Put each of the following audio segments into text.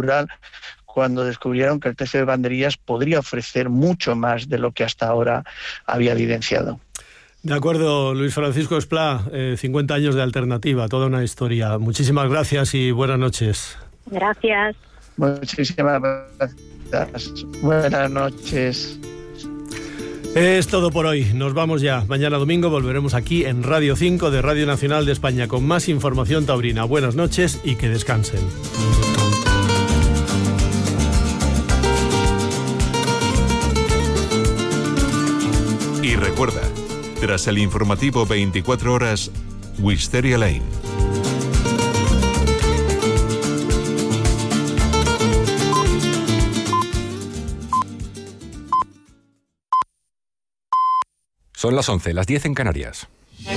cultural, cuando descubrieron que el test de banderillas podría ofrecer mucho más de lo que hasta ahora había evidenciado. De acuerdo, Luis Francisco Esplá, 50 años de alternativa, toda una historia. Muchísimas gracias y buenas noches. Gracias. Muchísimas gracias. Buenas noches. Es todo por hoy. Nos vamos ya. Mañana domingo volveremos aquí en Radio 5 de Radio Nacional de España con más información taurina. Buenas noches y que descansen. Y recuerda, tras el informativo 24 horas, Wisteria Lane. Son las 11, las 10 en Canarias.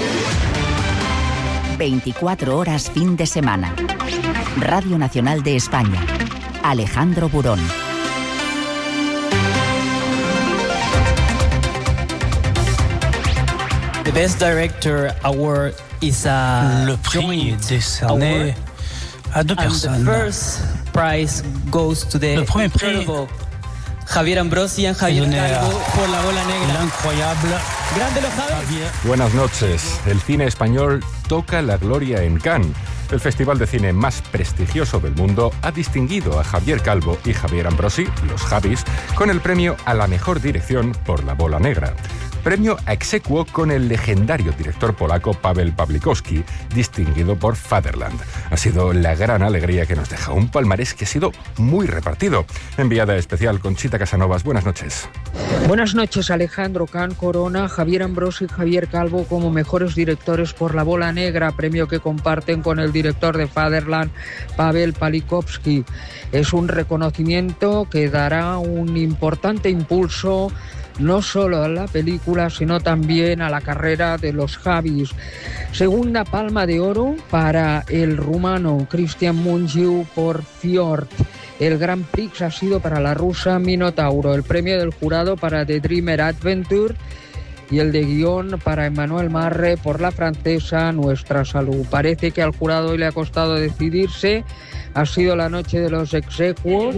24 horas fin de semana. Radio Nacional de España. Alejandro Burón. The Best Director Award is a Le prix est décerné à deux personnes. The first prize goes to the Le premier prix incredible Javier Ambrosi y Javier Calvo por La Bola Negra. Incroyable. Grande los Javier. Buenas noches. El cine español toca la gloria en Cannes. El festival de cine más prestigioso del mundo ha distinguido a Javier Calvo y Javier Ambrosi, los Javis, con el premio a la mejor dirección por La Bola Negra. Premio a exequo con el legendario director polaco Paweł Pawlikowski, distinguido por Fatherland. Ha sido la gran alegría que nos deja un palmarés que ha sido muy repartido. Enviada especial Conchita Casanovas, buenas noches. Buenas noches, Alejandro. Cannes corona Javier Ambrosi y Javier Calvo como mejores directores por La Bola Negra, premio que comparten con el director de Fatherland, Paweł Pawlikowski. Es un reconocimiento que dará un importante impulso no solo a la película, sino también a la carrera de los Javis. Segunda palma de oro para el rumano Cristian Mungiu por Fjord. El Grand Prix ha sido para la rusa Minotauro. El premio del jurado para The Dreamer Adventure y el de guión para Emmanuel Marre por la francesa Nuestra Salud. Parece que al jurado le ha costado decidirse. Ha sido la noche de los exequos.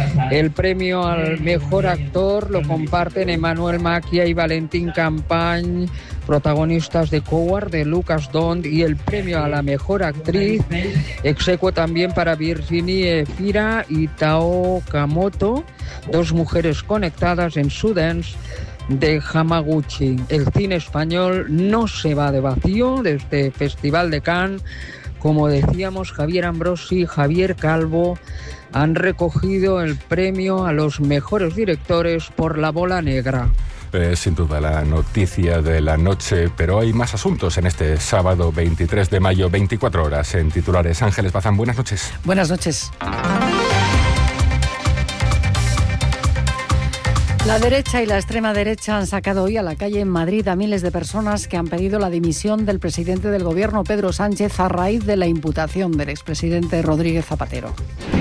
El premio al mejor actor lo comparten Emmanuel Macchia y Valentín Campagne, protagonistas de Coward, de Lucas Dont, y el premio a la mejor actriz, exequo también para Virginie Efira y Tao Kamoto, dos mujeres conectadas en Sundance de Hamaguchi. El cine español no se va de vacío de este Festival de Cannes. Como decíamos, Javier Ambrosi y Javier Calvo han recogido el premio a los mejores directores por La Bola Negra. Sin duda la noticia de la noche, pero hay más asuntos en este sábado 23 de mayo, 24 horas en titulares. Ángeles Bazán, buenas noches. Buenas noches. La derecha y la extrema derecha han sacado hoy a la calle en Madrid a miles de personas que han pedido la dimisión del presidente del gobierno, Pedro Sánchez, a raíz de la imputación del expresidente Rodríguez Zapatero.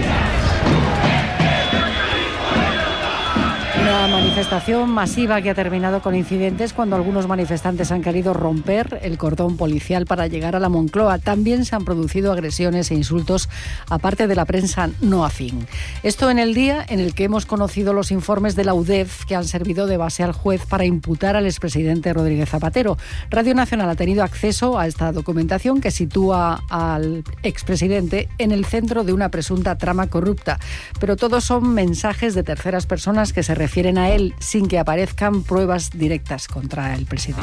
Una manifestación masiva que ha terminado con incidentes cuando algunos manifestantes han querido romper el cordón policial para llegar a la Moncloa. También se han producido agresiones e insultos a parte de la prensa no afín. Esto en el día en el que hemos conocido los informes de la UDEF que han servido de base al juez para imputar al expresidente Rodríguez Zapatero. Radio Nacional ha tenido acceso a esta documentación que sitúa al expresidente en el centro de una presunta trama corrupta. Pero todos son mensajes de terceras personas que se refieren a él sin que aparezcan pruebas directas contra el expresidente.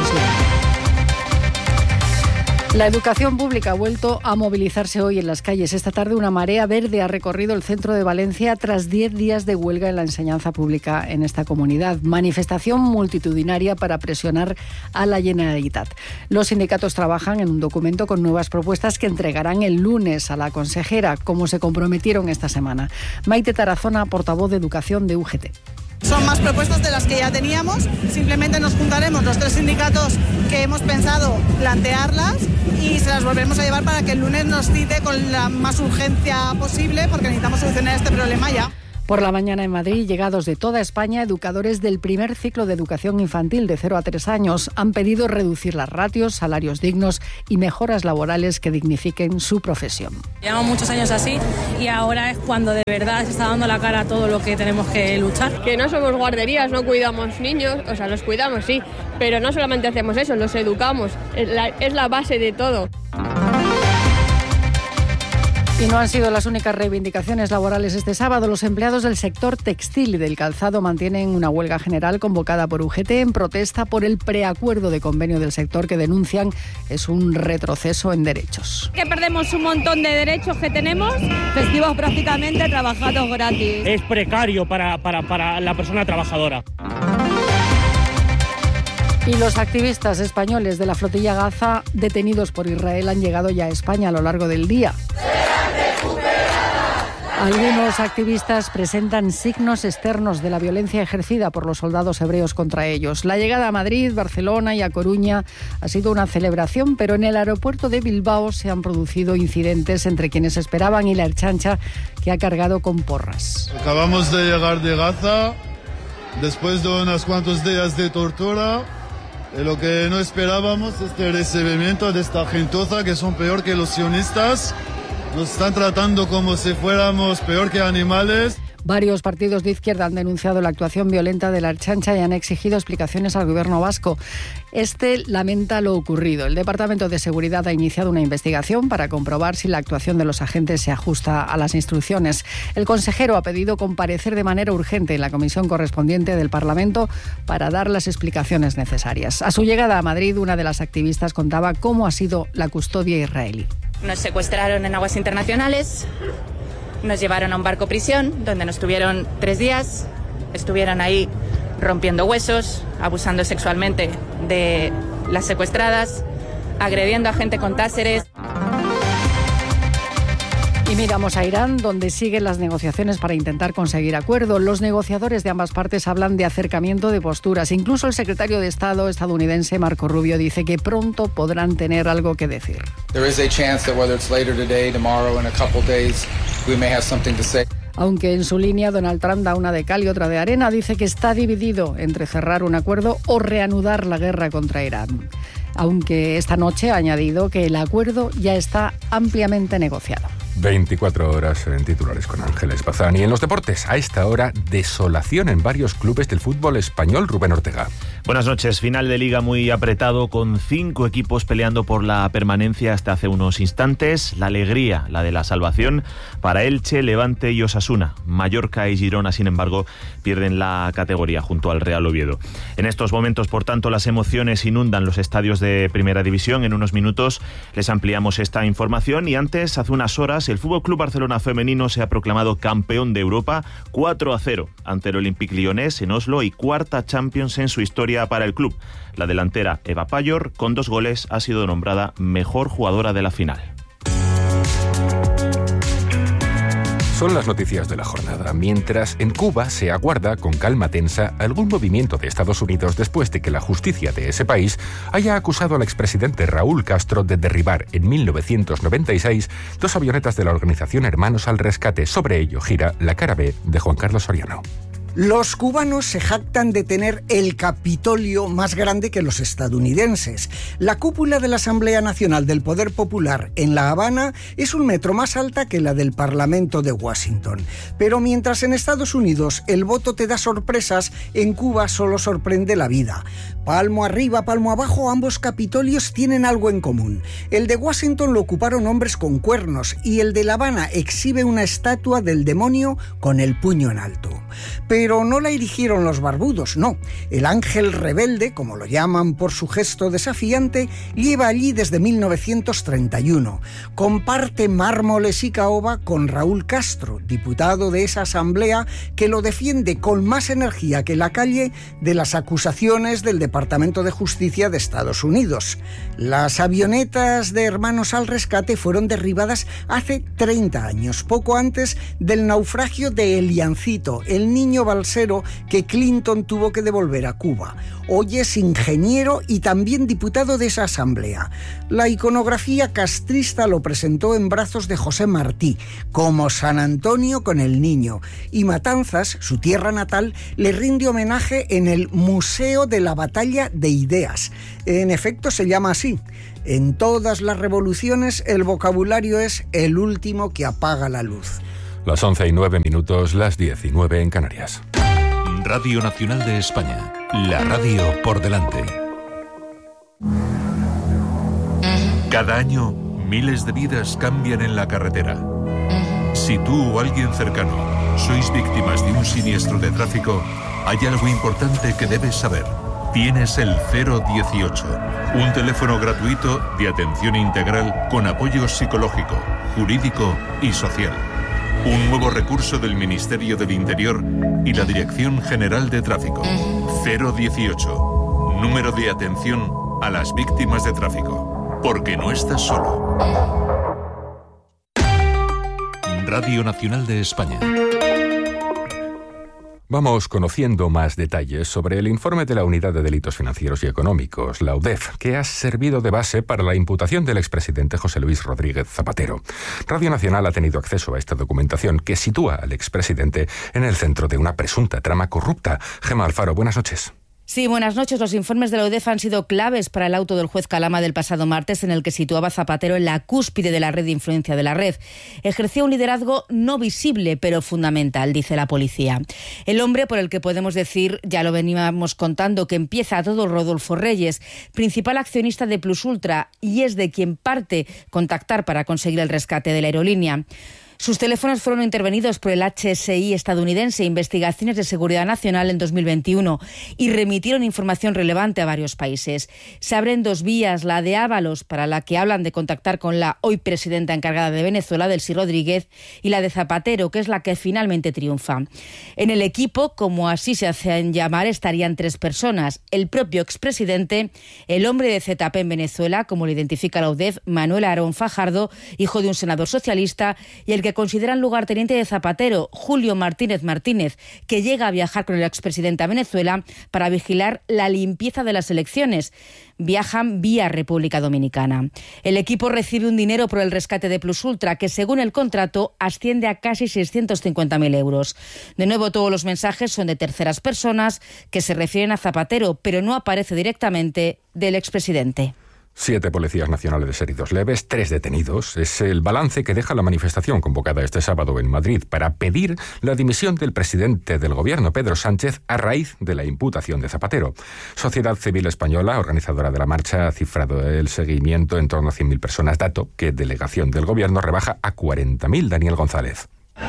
La educación pública ha vuelto a movilizarse hoy en las calles. Esta tarde una marea verde ha recorrido el centro de Valencia tras 10 días de huelga en la enseñanza pública en esta comunidad. Manifestación multitudinaria para presionar a la Generalitat. Los sindicatos trabajan en un documento con nuevas propuestas que entregarán el lunes a la consejera, como se comprometieron esta semana. Maite Tarazona, portavoz de Educación de UGT. Son más propuestas de las que ya teníamos, simplemente nos juntaremos los tres sindicatos que hemos pensado plantearlas y se las volveremos a llevar para que el lunes nos cite con la más urgencia posible porque necesitamos solucionar este problema ya. Por la mañana en Madrid, llegados de toda España, educadores del primer ciclo de educación infantil de 0 a 3 años han pedido reducir las ratios, salarios dignos y mejoras laborales que dignifiquen su profesión. Llevamos muchos años así y ahora es cuando de verdad se está dando la cara a todo lo que tenemos que luchar. Que no somos guarderías, no cuidamos niños, o sea, los cuidamos sí, pero no solamente hacemos eso, los educamos, es la base de todo. Y no han sido las únicas reivindicaciones laborales este sábado. Los empleados del sector textil y del calzado mantienen una huelga general convocada por UGT en protesta por el preacuerdo de convenio del sector que denuncian es un retroceso en derechos. Que perdemos un montón de derechos que tenemos. Festivos prácticamente trabajados gratis. Es precario para la persona trabajadora. Y los activistas españoles de la flotilla Gaza detenidos por Israel han llegado ya a España a lo largo del día. Algunos activistas presentan signos externos de la violencia ejercida por los soldados hebreos contra ellos. La llegada a Madrid, Barcelona y a Coruña ha sido una celebración, pero en el aeropuerto de Bilbao se han producido incidentes entre quienes esperaban y la Ertzaintza, que ha cargado con porras. Acabamos de llegar de Gaza después de unos cuantos días de tortura. Lo que no esperábamos es el recibimiento de esta gentuza que son peor que los sionistas. Nos están tratando como si fuéramos peor que animales. Varios partidos de izquierda han denunciado la actuación violenta de la Ertzaintza y han exigido explicaciones al gobierno vasco. Este lamenta lo ocurrido. El Departamento de Seguridad ha iniciado una investigación para comprobar si la actuación de los agentes se ajusta a las instrucciones. El consejero ha pedido comparecer de manera urgente en la comisión correspondiente del Parlamento para dar las explicaciones necesarias. A su llegada a Madrid, una de las activistas contaba cómo ha sido la custodia israelí. Nos secuestraron en aguas internacionales, nos llevaron a un barco prisión donde nos tuvieron 3 días, estuvieron ahí rompiendo huesos, abusando sexualmente de las secuestradas, agrediendo a gente con táseres. Y miramos a Irán, donde siguen las negociaciones para intentar conseguir acuerdo. Los negociadores de ambas partes hablan de acercamiento de posturas. Incluso el secretario de Estado estadounidense, Marco Rubio, dice que pronto podrán tener algo que decir. Aunque en su línea Donald Trump da una de cal y otra de arena, dice que está dividido entre cerrar un acuerdo o reanudar la guerra contra Irán. Aunque esta noche ha añadido que el acuerdo ya está ampliamente negociado. 24 horas en titulares con Ángeles Bazán. Y en los deportes, a esta hora, desolación en varios clubes del fútbol español. Rubén Ortega. Buenas noches. Final de liga muy apretado, con 5 equipos peleando por la permanencia hasta hace unos instantes. La alegría, la de la salvación, para Elche, Levante y Osasuna. Mallorca y Girona, sin embargo, pierden la categoría junto al Real Oviedo. En estos momentos, por tanto, las emociones inundan los estadios de Primera División. En unos minutos les ampliamos esta información. Y antes, hace unas horas, el FC Barcelona femenino se ha proclamado campeón de Europa 4-0 ante el Olympique Lyonnais en Oslo y cuarta Champions en su historia para el club. La delantera Eva Payor, con 2 goles, ha sido nombrada mejor jugadora de la final. Son las noticias de la jornada, mientras en Cuba se aguarda con calma tensa algún movimiento de Estados Unidos después de que la justicia de ese país haya acusado al expresidente Raúl Castro de derribar en 1996 2 avionetas de la organización Hermanos al Rescate. Sobre ello gira la cara B de Juan Carlos Soriano. Los cubanos se jactan de tener el Capitolio más grande que los estadounidenses. La cúpula de la Asamblea Nacional del Poder Popular en La Habana es 1 metro más alta que la del Parlamento de Washington. Pero mientras en Estados Unidos el voto te da sorpresas, en Cuba solo sorprende la vida. Palmo arriba, palmo abajo, ambos Capitolios tienen algo en común. El de Washington lo ocuparon hombres con cuernos y el de La Habana exhibe una estatua del demonio con el puño en alto. Pero no la erigieron los barbudos, no. El ángel rebelde, como lo llaman por su gesto desafiante, lleva allí desde 1931. Comparte mármoles y caoba con Raúl Castro, diputado de esa asamblea que lo defiende con más energía que la calle de las acusaciones del Departamento de Justicia de Estados Unidos. Las avionetas de Hermanos al Rescate fueron derribadas hace 30 años, poco antes del naufragio de Eliancito, el niño falsero que Clinton tuvo que devolver a Cuba. Hoy es ingeniero y también diputado de esa asamblea. La iconografía castrista lo presentó en brazos de José Martí, como San Antonio con el Niño, y Matanzas, su tierra natal, le rinde homenaje en el Museo de la Batalla de Ideas. En efecto, se llama así. En todas las revoluciones el vocabulario es el último que apaga la luz. Las 11:09, las 10:09 en Canarias. Radio Nacional de España, la radio por delante. Cada año, miles de vidas cambian en la carretera. Si tú o alguien cercano sois víctimas de un siniestro de tráfico, hay algo importante que debes saber. Tienes el 018, un teléfono gratuito de atención integral con apoyo psicológico, jurídico y social. Un nuevo recurso del Ministerio del Interior y la Dirección General de Tráfico. 018, número de atención a las víctimas de tráfico, porque no estás solo. Radio Nacional de España. Vamos conociendo más detalles sobre el informe de la Unidad de Delitos Financieros y Económicos, la UDEF, que ha servido de base para la imputación del expresidente José Luis Rodríguez Zapatero. Radio Nacional ha tenido acceso a esta documentación que sitúa al expresidente en el centro de una presunta trama corrupta. Gemma Alfaro, buenas noches. Sí, buenas noches. Los informes de la UDEF han sido claves para el auto del juez Calama del pasado martes, en el que situaba a Zapatero en la cúspide de la red de influencia de la red. Ejercía un liderazgo no visible, pero fundamental, dice la policía. El hombre por el que podemos decir, ya lo veníamos contando, que empieza a todo Rodolfo Reyes, principal accionista de Plus Ultra, y es de quien parte contactar para conseguir el rescate de la aerolínea. Sus teléfonos fueron intervenidos por el HSI estadounidense, Investigaciones de Seguridad Nacional, en 2021 y remitieron información relevante a varios países. Se abren dos vías, la de Ábalos, para la que hablan de contactar con la hoy presidenta encargada de Venezuela, Delcy Rodríguez, y la de Zapatero, que es la que finalmente triunfa. En el equipo, como así se hacen llamar, estarían tres personas: el propio expresidente, el hombre de ZP en Venezuela, como lo identifica la UDEF, Manuel Aarón Fajardo, hijo de un senador socialista, y el que consideran lugarteniente de Zapatero, Julio Martínez Martínez, que llega a viajar con el expresidente a Venezuela para vigilar la limpieza de las elecciones. Viajan vía República Dominicana. El equipo recibe un dinero por el rescate de Plus Ultra, que según el contrato asciende a casi 650.000 euros. De nuevo, todos los mensajes son de terceras personas que se refieren a Zapatero, pero no aparece directamente del expresidente. 7 policías nacionales heridos leves, 3 detenidos. Es el balance que deja la manifestación convocada este sábado en Madrid para pedir la dimisión del presidente del gobierno, Pedro Sánchez, a raíz de la imputación de Zapatero. Sociedad Civil Española, organizadora de la marcha, ha cifrado el seguimiento en torno a 100.000 personas, dato que delegación del gobierno rebaja a 40.000. Daniel González.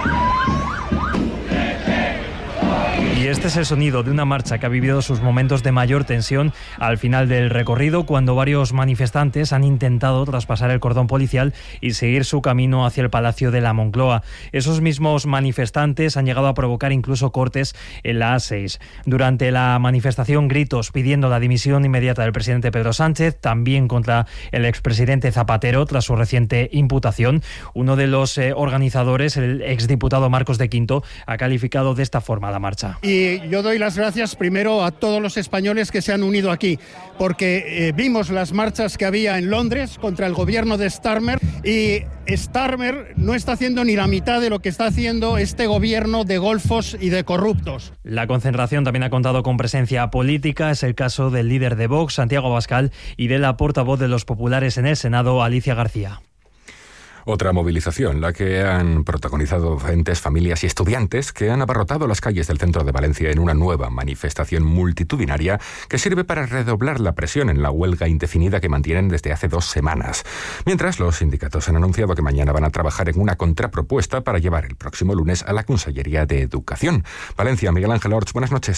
Y este es el sonido de una marcha que ha vivido sus momentos de mayor tensión al final del recorrido, cuando varios manifestantes han intentado traspasar el cordón policial y seguir su camino hacia el Palacio de la Moncloa. Esos mismos manifestantes han llegado a provocar incluso cortes en la A6. Durante la manifestación, gritos pidiendo la dimisión inmediata del presidente Pedro Sánchez, también contra el expresidente Zapatero tras su reciente imputación. Uno de los organizadores, el exdiputado Marcos de Quinto, ha calificado de esta forma la marcha. Y yo doy las gracias primero a todos los españoles que se han unido aquí, porque vimos las marchas que había en Londres contra el gobierno de Starmer, y Starmer no está haciendo ni la mitad de lo que está haciendo este gobierno de golfos y de corruptos. La concentración también ha contado con presencia política. Es el caso del líder de Vox, Santiago Abascal, y de la portavoz de los populares en el Senado, Alicia García. Otra movilización, la que han protagonizado docentes, familias y estudiantes que han abarrotado las calles del centro de Valencia en una nueva manifestación multitudinaria que sirve para redoblar la presión en la huelga indefinida que mantienen desde hace 2 semanas. Mientras, los sindicatos han anunciado que mañana van a trabajar en una contrapropuesta para llevar el próximo lunes a la Consellería de Educación. Valencia, Miguel Ángel Orts, buenas noches.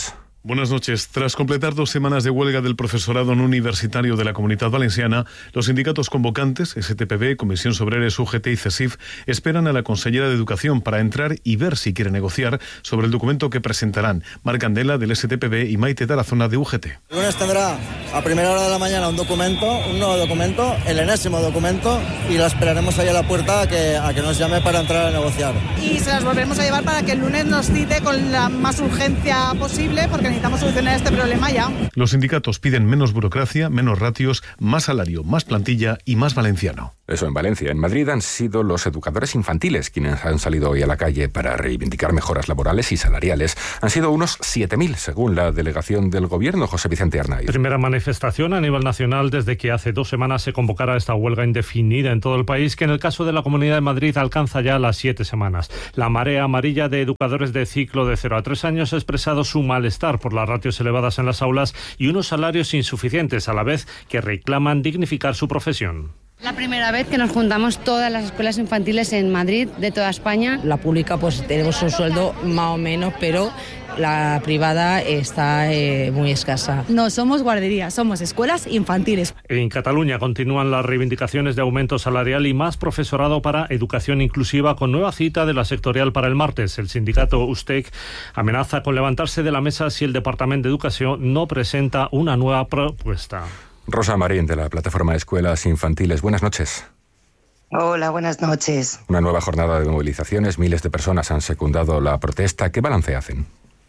Buenas noches. Tras completar 2 semanas de huelga del profesorado no universitario de la Comunitat Valenciana, los sindicatos convocantes, STPB, Comissions Obreres, UGT y CESIF, esperan a la consellera de Educación para entrar y ver si quiere negociar sobre el documento que presentarán Marc Candela del STPB y Maite Tarazona de UGT. El lunes tendrá a primera hora de la mañana un nuevo documento, el enésimo documento, y la esperaremos ahí a la puerta a que nos llame para entrar a negociar. Y se las volveremos a llevar para que el lunes nos cite con la más urgencia posible, porque necesitamos solucionar este problema ya. Los sindicatos piden menos burocracia, menos ratios, más salario, más plantilla y más valenciano. Eso en Valencia. En Madrid han sido los educadores infantiles quienes han salido hoy a la calle para reivindicar mejoras laborales y salariales. Han sido unos 7.000, según la delegación del Gobierno, José Vicente Arnaiz. Primera manifestación a nivel nacional desde que hace 2 semanas se convocara esta huelga indefinida en todo el país, que en el caso de la Comunidad de Madrid alcanza ya las 7 semanas. La marea amarilla de educadores de ciclo de 0 a 3 años ha expresado su malestar por las ratios elevadas en las aulas y unos salarios insuficientes, a la vez que reclaman dignificar su profesión. La primera vez que nos juntamos todas las escuelas infantiles en Madrid, de toda España. La pública pues tenemos un sueldo más o menos, pero la privada está muy escasa. No somos guarderías, somos escuelas infantiles. En Cataluña continúan las reivindicaciones de aumento salarial y más profesorado para educación inclusiva, con nueva cita de la sectorial para el martes. El sindicato USTEC amenaza con levantarse de la mesa si el Departamento de Educación no presenta una nueva propuesta. Rosa Marín, de la plataforma Escuelas Infantiles. Buenas noches. Hola, buenas noches. Una nueva jornada de movilizaciones. Miles de personas han secundado la protesta. ¿Qué balance hacen?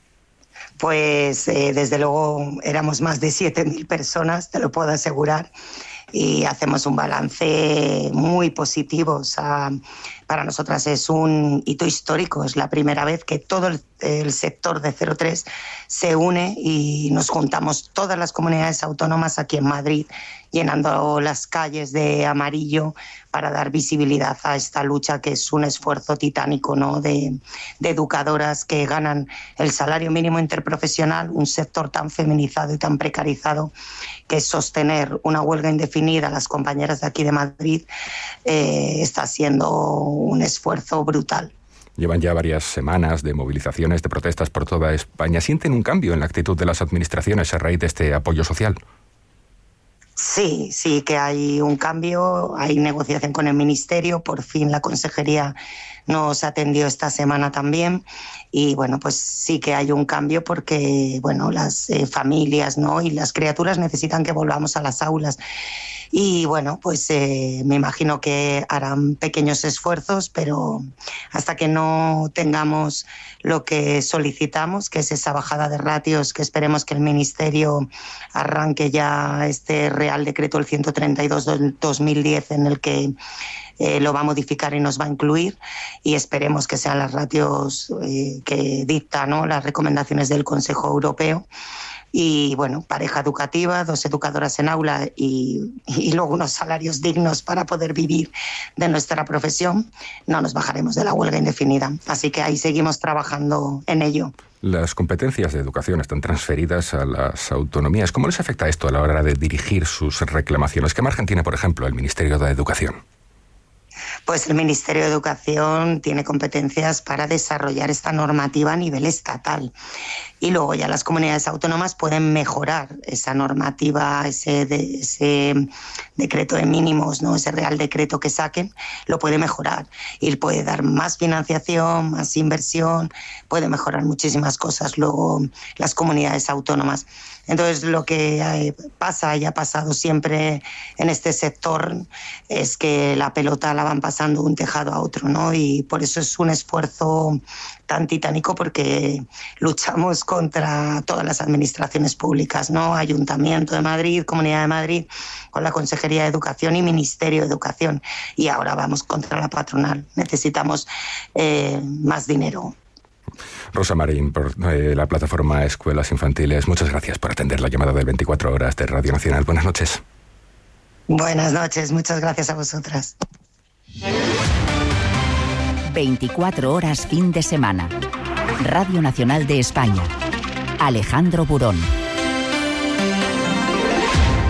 Pues desde luego éramos más de 7.000 personas, te lo puedo asegurar, y hacemos un balance muy positivo. O sea, para nosotras es un hito histórico, es la primera vez que todo el sector de 03 se une y nos juntamos todas las comunidades autónomas aquí en Madrid, llenando las calles de amarillo para dar visibilidad a esta lucha, que es un esfuerzo titánico, ¿no?, de educadoras que ganan el salario mínimo interprofesional, un sector tan feminizado y tan precarizado, que sostener una huelga indefinida a las compañeras de aquí de Madrid está siendo un esfuerzo brutal. Llevan ya varias semanas de movilizaciones, de protestas por toda España. ¿Sienten un cambio en la actitud de las administraciones a raíz de este apoyo social? Sí, sí que hay un cambio, hay negociación con el Ministerio, por fin la Consejería nos atendió esta semana también, y bueno, pues sí que hay un cambio porque, bueno, las familias, ¿no?, y las criaturas necesitan que volvamos a las aulas. Y bueno, pues me imagino que harán pequeños esfuerzos, pero hasta que no tengamos lo que solicitamos, que es esa bajada de ratios, que esperemos que el Ministerio arranque ya este Real Decreto, el 132 del 2010, en el que lo va a modificar y nos va a incluir, y esperemos que sean las ratios que dictan, ¿no?, las recomendaciones del Consejo Europeo. Y bueno, pareja educativa, 2 educadoras en aula y luego unos salarios dignos para poder vivir de nuestra profesión, no nos bajaremos de la huelga indefinida. Así que ahí seguimos trabajando en ello. Las competencias de educación están transferidas a las autonomías. ¿Cómo les afecta esto a la hora de dirigir sus reclamaciones? ¿Qué margen tiene, por ejemplo, el Ministerio de Educación? Pues el Ministerio de Educación tiene competencias para desarrollar esta normativa a nivel estatal. Y luego ya las comunidades autónomas pueden mejorar esa normativa, ese decreto de mínimos, ¿no?, ese Real Decreto que saquen, lo puede mejorar. Y puede dar más financiación, más inversión, puede mejorar muchísimas cosas luego las comunidades autónomas. Entonces, lo que pasa y ha pasado siempre en este sector es que la pelota la van pasando de un tejado a otro, ¿no? Y por eso es un esfuerzo tan titánico, porque luchamos contra todas las administraciones públicas, ¿no? Ayuntamiento de Madrid, Comunidad de Madrid, con la Consejería de Educación y Ministerio de Educación. Y ahora vamos contra la patronal. Necesitamos más dinero. Rosa Marín, por la plataforma Escuelas Infantiles, muchas gracias por atender la llamada del 24 Horas de Radio Nacional. Buenas noches. Buenas noches, muchas gracias a vosotras. 24 Horas fin de semana. Radio Nacional de España. Alejandro Burón.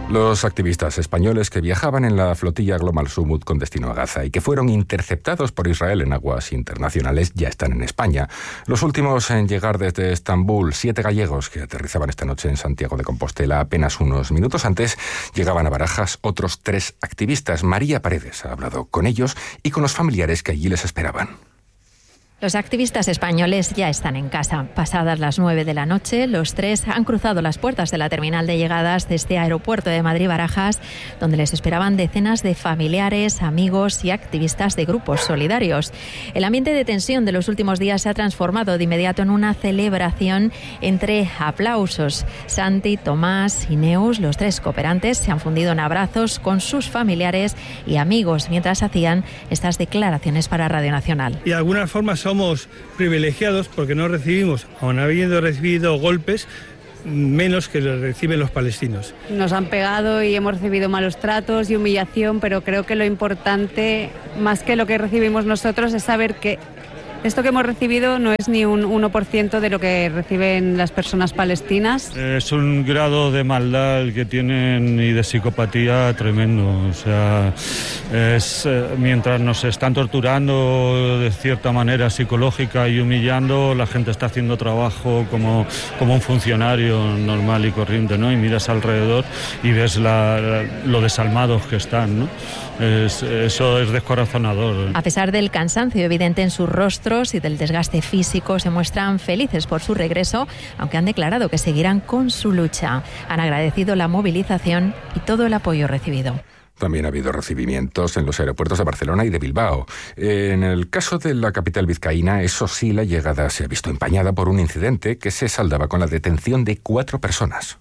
Los activistas españoles que viajaban en la flotilla Global Summit con destino a Gaza y que fueron interceptados por Israel en aguas internacionales ya están en España. Los últimos en llegar desde Estambul, 7 gallegos que aterrizaban esta noche en Santiago de Compostela. Apenas unos minutos antes llegaban a Barajas otros 3 activistas. María Paredes ha hablado con ellos y con los familiares que allí les esperaban. Los activistas españoles ya están en casa. Pasadas las 9 de la noche, los 3 han cruzado las puertas de la terminal de llegadas de este aeropuerto de Madrid-Barajas, donde les esperaban decenas de familiares, amigos y activistas de grupos solidarios. El ambiente de tensión de los últimos días se ha transformado de inmediato en una celebración entre aplausos. Santi, Tomás y Neus, los 3 cooperantes, se han fundido en abrazos con sus familiares y amigos mientras hacían estas declaraciones para Radio Nacional. Y de alguna forma somos privilegiados porque no recibimos, aun habiendo recibido golpes, menos que los reciben los palestinos. Nos han pegado y hemos recibido malos tratos y humillación, pero creo que lo importante, más que lo que recibimos nosotros, es saber que esto que hemos recibido no es ni un 1% de lo que reciben las personas palestinas. Es un grado de maldad el que tienen y de psicopatía tremendo. O sea, mientras nos están torturando de cierta manera psicológica y humillando, la gente está haciendo trabajo como un funcionario normal y corriente, ¿no? Y miras alrededor y ves lo desalmados que están, ¿no? Eso es descorazonador. A pesar del cansancio evidente en sus rostros y del desgaste físico, se muestran felices por su regreso, aunque han declarado que seguirán con su lucha. Han agradecido la movilización y todo el apoyo recibido. También ha habido recibimientos en los aeropuertos de Barcelona y de Bilbao. En el caso de la capital vizcaína, eso sí, la llegada se ha visto empañada por un incidente que se saldaba con la detención de 4 personas.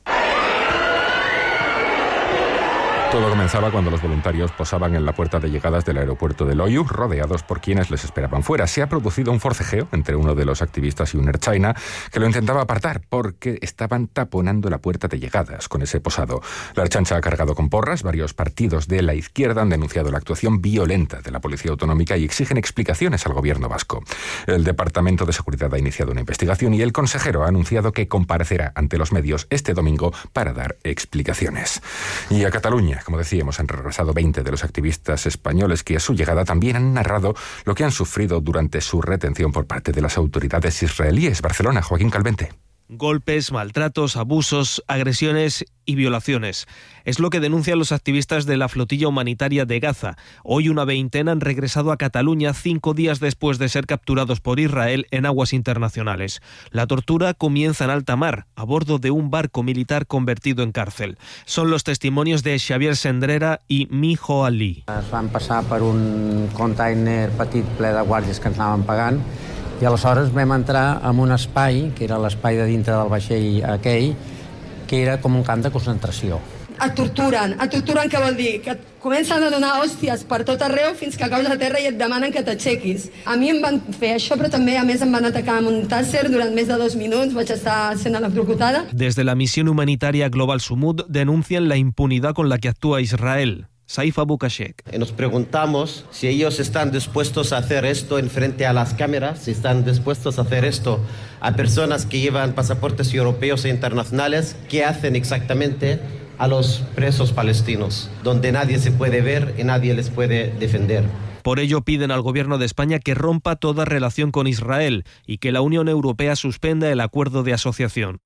Todo comenzaba cuando los voluntarios posaban en la puerta de llegadas del aeropuerto de Loiu, rodeados por quienes les esperaban fuera. Se ha producido un forcejeo entre uno de los activistas y un Air China que lo intentaba apartar porque estaban taponando la puerta de llegadas con ese posado. La Ertzaintza ha cargado con porras. Varios partidos de la izquierda han denunciado la actuación violenta de la Policía Autonómica y exigen explicaciones al gobierno vasco. El Departamento de Seguridad ha iniciado una investigación y el consejero ha anunciado que comparecerá ante los medios este domingo para dar explicaciones. Y a Cataluña, como decíamos, han regresado 20 de los activistas españoles que a su llegada también han narrado lo que han sufrido durante su retención por parte de las autoridades israelíes. Barcelona, Joaquín Calvente. Golpes, maltratos, abusos, agresiones y violaciones. Es lo que denuncian los activistas de la flotilla humanitaria de Gaza. Hoy una veintena han regresado a Cataluña 5 días después de ser capturados por Israel en aguas internacionales. La tortura comienza en alta mar, a bordo de un barco militar convertido en cárcel. Son los testimonios de Xavier Sendrera y Mijo Ali. Es van passar per un container petit ple de guàrdies que ens anaven pagant i aleshores vam entrar en un espai, que era l'espai de dintre del vaixell aquell, que era com un camp de concentració. Et torturen què vol dir? Que et comencen a donar hòsties per tot arreu fins que caus a terra i et demanen que t'aixequis. A mi em van fer això, però també a més em van atacar amb un tàser durant més de 2 minuts, vaig estar sent electrocutada. Desde la misión humanitaria Global Summit denuncian la impunidad con la que actúa Israel. Saifa Bukashek. Nos preguntamos si ellos están dispuestos a hacer esto en frente a las cámaras, si están dispuestos a hacer esto a personas que llevan pasaportes europeos e internacionales, ¿qué hacen exactamente a los presos palestinos, donde nadie se puede ver y nadie les puede defender? Por ello piden al gobierno de España que rompa toda relación con Israel y que la Unión Europea suspenda el acuerdo de asociación.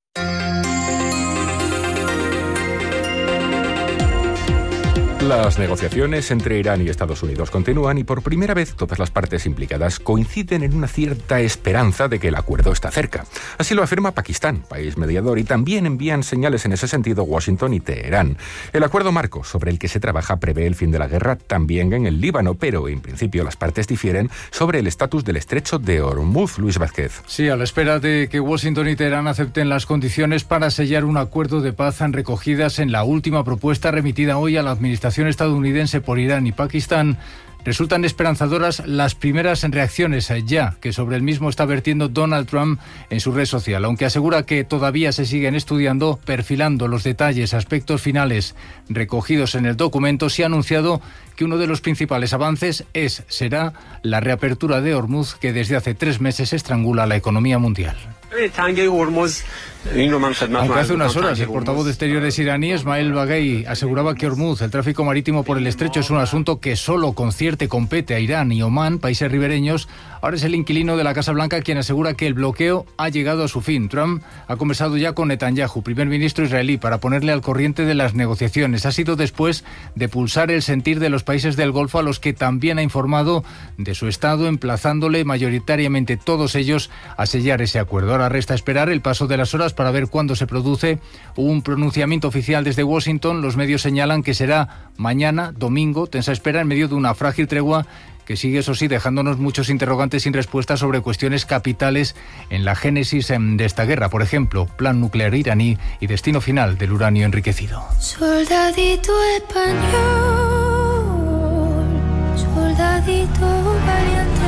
Las negociaciones entre Irán y Estados Unidos continúan y por primera vez todas las partes implicadas coinciden en una cierta esperanza de que el acuerdo está cerca. Así lo afirma Pakistán, país mediador, y también envían señales en ese sentido Washington y Teherán. El acuerdo marco sobre el que se trabaja prevé el fin de la guerra también en el Líbano, pero en principio las partes difieren sobre el estatus del estrecho de Hormuz. Luis Vázquez. Sí, a la espera de que Washington y Teherán acepten las condiciones para sellar un acuerdo de paz recogidas en la última propuesta remitida hoy a la administración estadounidense por Irán y Pakistán, resultan esperanzadoras las primeras reacciones ya que sobre el mismo está vertiendo Donald Trump en su red social, aunque asegura que todavía se siguen estudiando, perfilando los detalles, aspectos finales recogidos en el documento. Se ha anunciado que uno de los principales avances será la reapertura de Hormuz, que desde hace 3 meses estrangula la economía mundial. Aunque hace unas horas el portavoz de Exteriores iraní, Ismail Baghei, aseguraba que Hormuz, el tráfico marítimo por el estrecho, es un asunto que solo concierte compete a Irán y Omán, países ribereños, ahora es el inquilino de la Casa Blanca quien asegura que el bloqueo ha llegado a su fin. Trump ha conversado ya con Netanyahu, primer ministro israelí, para ponerle al corriente de las negociaciones. Ha sido después de pulsar el sentir de los países del Golfo, a los que también ha informado de su estado, emplazándole mayoritariamente todos ellos a sellar ese acuerdo. Ahora resta esperar el paso de las horas para ver cuándo se produce un pronunciamiento oficial desde Washington. Los medios señalan que será mañana, domingo, tensa espera en medio de una frágil tregua que sigue, eso sí, dejándonos muchos interrogantes sin respuesta sobre cuestiones capitales en la génesis de esta guerra. Por ejemplo, plan nuclear iraní y destino final del uranio enriquecido. Soldadito español, soldadito valiente,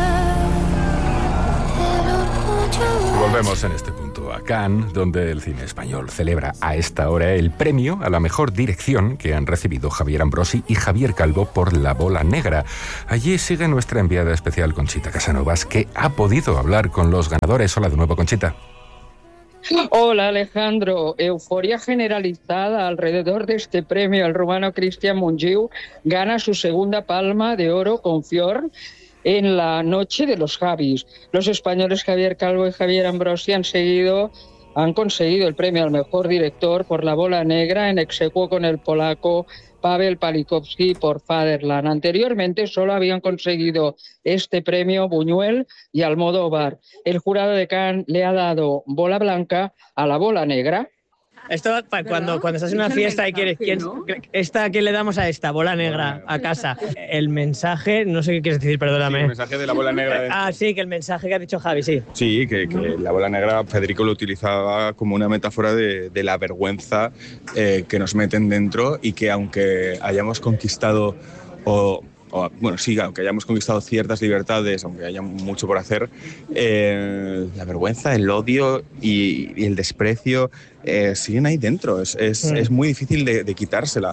el orgullo. Volvemos en este punto a Cannes, donde el cine español celebra a esta hora el premio a la mejor dirección que han recibido Javier Ambrosi y Javier Calvo por La Bola Negra. Allí sigue nuestra enviada especial Conchita Casanovas, que ha podido hablar con los ganadores. Hola de nuevo, Conchita. Hola, Alejandro. Euforia generalizada alrededor de este premio. El rumano Cristian Mungiu gana su segunda palma de oro con Fior en la noche de los Javis. Los españoles Javier Calvo y Javier Ambrosi han conseguido el premio al mejor director por La Bola Negra, en exequo con el polaco Paweł Palikowski por Fatherland. Anteriormente solo habían conseguido este premio Buñuel y Almodóvar. El jurado de Cannes le ha dado bola blanca a La Bola Negra. Esto cuando estás en una fiesta y quieres, ¿quién le damos a esta bola negra a casa? El mensaje, no sé qué quieres decir, perdóname. Sí, el mensaje de la bola negra. Sí, que el mensaje que ha dicho Javi, sí. Sí, que la bola negra Federico lo utilizaba como una metáfora de la vergüenza que nos meten dentro, y que aunque hayamos conquistado aunque hayamos conquistado ciertas libertades, aunque haya mucho por hacer, la vergüenza, el odio y el desprecio siguen ahí dentro. Es muy difícil de quitársela.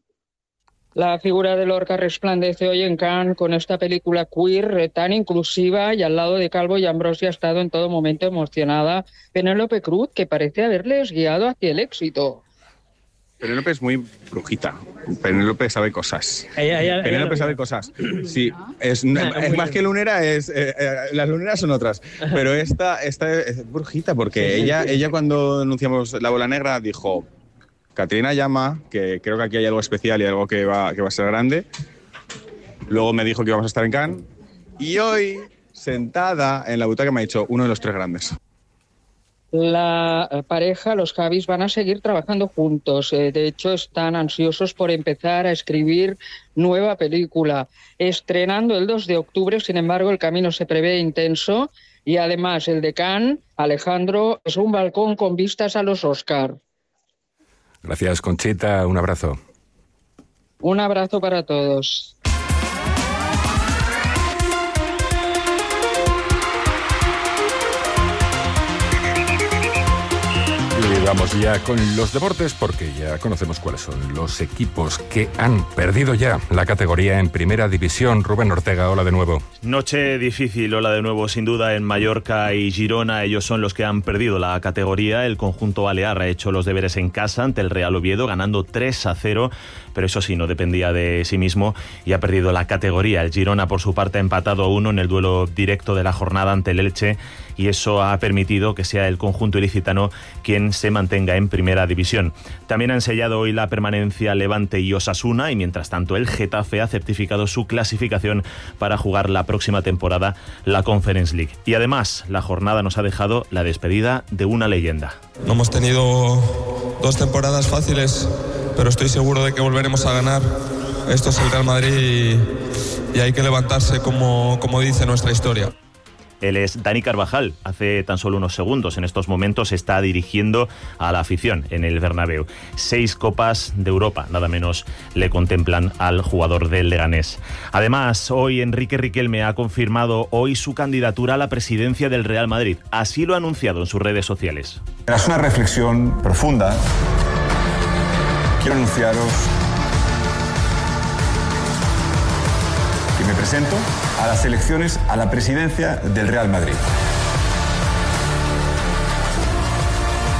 La figura de Lorca resplandece hoy en Cannes con esta película queer tan inclusiva, y al lado de Calvo y Ambrosi ha estado en todo momento emocionada Penélope Cruz, que parece haberles guiado hacia el éxito. Penélope es muy brujita. Penélope sabe cosas. Penélope sabe cosas. Sí, es más que lunera, las luneras son otras. Pero esta es brujita, porque ella cuando anunciamos La Bola Negra dijo: Catriona llama, que creo que aquí hay algo especial y algo que va a ser grande. Luego me dijo que íbamos a estar en Cannes. Y hoy, sentada en la butaca, me ha dicho: uno de los tres grandes. La pareja, los Javis, van a seguir trabajando juntos. De hecho, están ansiosos por empezar a escribir nueva película. Estrenando el 2 de octubre, sin embargo, el camino se prevé intenso, y además el de Cannes, Alejandro, es un balcón con vistas a los Oscar. Gracias, Conchita. Un abrazo. Un abrazo para todos. Y vamos ya con los deportes, porque ya conocemos cuáles son los equipos que han perdido ya la categoría en Primera División. Rubén Ortega, hola de nuevo. Noche difícil, hola de nuevo, sin duda, en Mallorca y Girona. Ellos son los que han perdido la categoría. El conjunto balear ha hecho los deberes en casa ante el Real Oviedo, ganando 3-0, pero eso sí, no dependía de sí mismo y ha perdido la categoría. El Girona, por su parte, ha empatado a 1 en el duelo directo de la jornada ante el Elche, y eso ha permitido que sea el conjunto ilicitano quien se mantenga en Primera División. También han sellado hoy la permanencia Levante y Osasuna, y mientras tanto el Getafe ha certificado su clasificación para jugar la próxima temporada la Conference League. Y además, la jornada nos ha dejado la despedida de una leyenda. No hemos tenido 2 temporadas fáciles, pero estoy seguro de que volveremos a ganar. Esto es el Real Madrid y hay que levantarse, como dice nuestra historia. Él es Dani Carvajal. Hace tan solo unos segundos, en estos momentos, está dirigiendo a la afición en el Bernabéu. 6 Copas de Europa, nada menos, le contemplan al jugador del Leganés. Además, hoy Enrique Riquelme ha confirmado hoy su candidatura a la presidencia del Real Madrid. Así lo ha anunciado en sus redes sociales. Tras una reflexión profunda, quiero anunciaros que me presento a las elecciones a la presidencia del Real Madrid.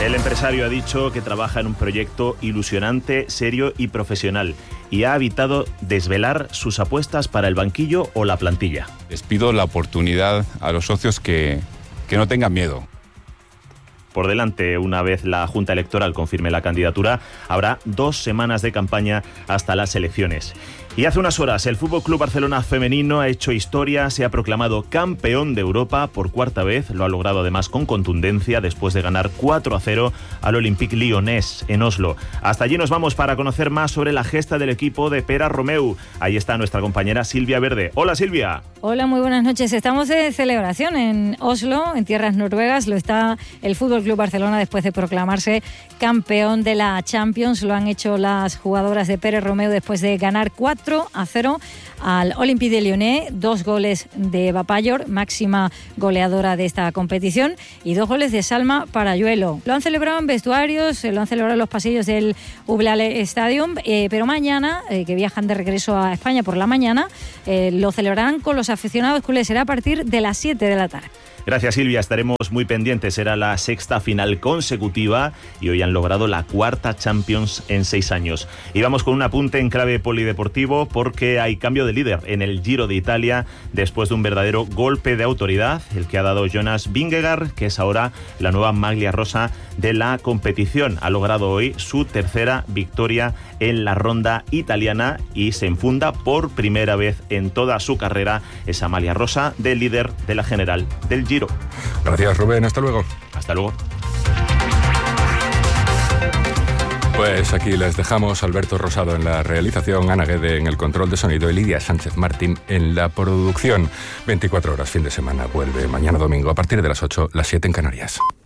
El empresario ha dicho que trabaja en un proyecto ilusionante, serio y profesional y ha evitado desvelar sus apuestas para el banquillo o la plantilla. Les pido la oportunidad a los socios que no tengan miedo. Por delante, una vez la Junta Electoral confirme la candidatura, habrá 2 semanas de campaña hasta las elecciones. Y hace unas horas el Fútbol Club Barcelona femenino ha hecho historia, se ha proclamado campeón de Europa por 4ª vez, lo ha logrado además con contundencia después de ganar 4-0 al Olympique Lyonnais en Oslo. Hasta allí nos vamos para conocer más sobre la gesta del equipo de Pere Romeu. Ahí está nuestra compañera Silvia Verde. Hola Silvia. Hola, muy buenas noches. Estamos de celebración en Oslo, en tierras noruegas. Lo está el Fútbol Club Barcelona después de proclamarse campeón de la Champions. Lo han hecho las jugadoras de Pere Romeu después de ganar 4-0 al Olympique de Lyonnais, 2 goles de Eva Payor, máxima goleadora de esta competición, y 2 goles de Salma Parayuelo. Lo han celebrado en vestuarios, lo han celebrado en los pasillos del Ublale Stadium, pero mañana, que viajan de regreso a España por la mañana, lo celebrarán con los aficionados culés. Será a partir de las 7 de la tarde. Gracias Silvia, estaremos muy pendientes. Será la 6ª final consecutiva y hoy han logrado la 4ª Champions en 6 años. Y vamos con un apunte en clave polideportivo porque hay cambio de líder en el Giro de Italia después de un verdadero golpe de autoridad, el que ha dado Jonas Vingegaard, que es ahora la nueva maglia rosa de la competición. Ha logrado hoy su 3ª victoria en la ronda italiana y se enfunda por primera vez en toda su carrera esa maglia rosa del líder de la general del Giro. Gracias, Rubén. Hasta luego. Hasta luego. Pues aquí les dejamos. Alberto Rosado en la realización, Ana Guede en el control de sonido y Lidia Sánchez Martín en la producción. 24 horas, fin de semana. Vuelve mañana domingo a partir de las 8, las 7 en Canarias.